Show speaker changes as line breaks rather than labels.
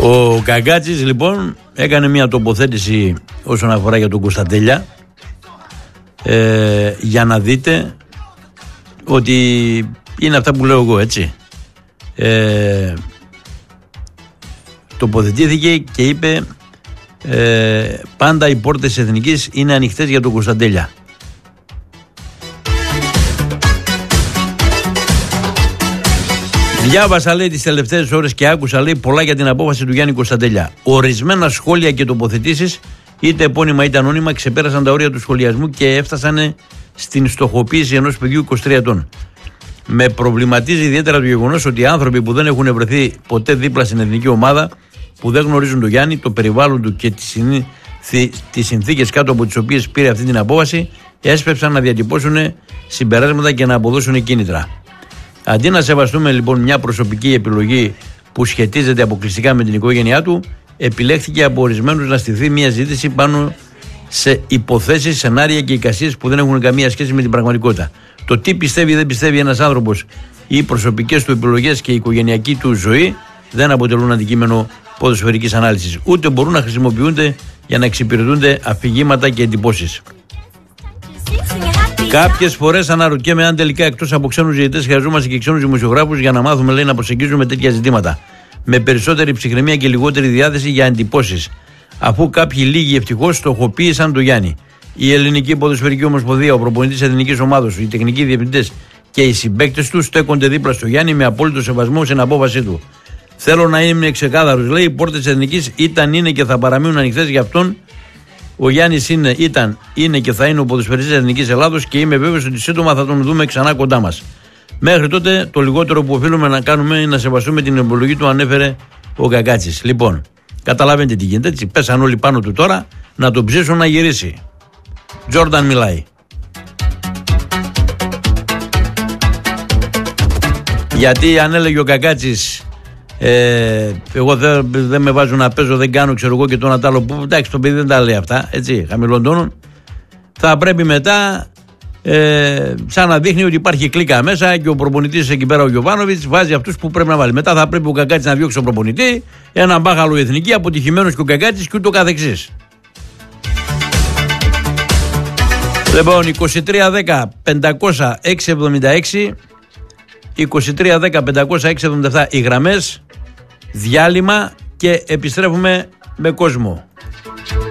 Ο Καγκάτσης λοιπόν έκανε μια τοποθέτηση όσον αφορά για τον Κωνσταντέλια, για να δείτε ότι είναι αυτά που λέω εγώ, έτσι. Τοποθετήθηκε και είπε πάντα οι πόρτες της Εθνικής είναι ανοιχτές για τον Κωνσταντέλια. Διάβασα, λέει, τις τελευταίες ώρες και άκουσα, λέει, πολλά για την απόφαση του Γιάννη Κωνσταντέλια. Ορισμένα σχόλια και τοποθετήσεις, είτε επώνυμα είτε ανώνυμα, ξεπέρασαν τα όρια του σχολιασμού και έφτασαν στην στοχοποίηση ενός παιδιού 23 ετών. Με προβληματίζει ιδιαίτερα το γεγονός ότι οι άνθρωποι που δεν έχουν βρεθεί ποτέ δίπλα στην εθνική ομάδα, που δεν γνωρίζουν τον Γιάννη, το περιβάλλον του και τις συνθήκες κάτω από τις οποίες πήρε αυτή την απόφαση, έσπευσαν να διατυπώσουν συμπεράσματα και να αποδώσουν κίνητρα. Αντί να σεβαστούμε λοιπόν μια προσωπική επιλογή που σχετίζεται αποκλειστικά με την οικογένειά του, επιλέχθηκε από ορισμένους να στηθεί μια ζήτηση πάνω σε υποθέσεις, σενάρια και εικασίες που δεν έχουν καμία σχέση με την πραγματικότητα. Το τι πιστεύει ή δεν πιστεύει ένας άνθρωπος ή οι προσωπικές του επιλογές και η οικογενειακή του ζωή δεν αποτελούν αντικείμενο ποδοσφαιρικής ανάλυσης, ούτε μπορούν να χρησιμοποιούνται για να εξυπηρετούνται αφηγήματα και εντυπώσεις. Κάποιες φορές αναρωτιέμαι αν τελικά εκτός από ξένους διαιτητές χρειαζόμαστε και ξένους δημοσιογράφους για να μάθουμε, λέει, να προσεγγίζουμε τέτοια ζητήματα. Με περισσότερη ψυχραιμία και λιγότερη διάθεση για εντυπώσεις. Αφού κάποιοι λίγοι ευτυχώς στοχοποίησαν τον Γιάννη. Η Ελληνική Ποδοσφαιρική Ομοσπονδία, ο προπονητής της εθνικής ομάδας, οι τεχνικοί διευθυντές και οι συμπαίκτες του στέκονται δίπλα στο Γιάννη με απόλυτο σεβασμό στην απόφασή του. Θέλω να είμαι ξεκάθαρος, λέει, οι πόρτες της εθνικής ήταν, είναι και θα παραμείνουν ανοιχτές για αυτόν. Ο Γιάννης είναι και θα είναι ο ποδοσφαιριστής της Εθνικής Ελλάδος και είμαι βέβαιος ότι σύντομα θα τον δούμε ξανά κοντά μας. Μέχρι τότε, το λιγότερο που οφείλουμε να κάνουμε είναι να σεβαστούμε την επιλογή του, ανέφερε ο Καγκάτσης. Λοιπόν, καταλαβαίνετε τι γίνεται, έτσι. Πέσαν όλοι πάνω του τώρα να τον ψήσουν να γυρίσει. Τζόρνταν μιλάει. Γιατί αν έλεγε ο Καγκάτσης, εγώ δεν με βάζουν να παίζω, δεν κάνω, ξέρω εγώ και το ένα τ' άλλο, που εντάξει, το παιδί δεν τα λέει αυτά, έτσι, χαμηλών τόνων, θα πρέπει μετά σαν να δείχνει ότι υπάρχει κλίκα μέσα και ο προπονητής εκεί πέρα, ο Γιοβάνοβιτς, βάζει αυτούς που πρέπει να βάλει. Μετά θα πρέπει ο Καγκάτσης να διώξει τον προπονητή, ένα μπάχαλο εθνική, αποτυχημένος και ο Καγκάτσης και ούτω καθεξής. Λοιπόν, 23-10-500-676, 23-10-500-677 οι γραμμές, διάλειμμα και επιστρέφουμε με κόσμο.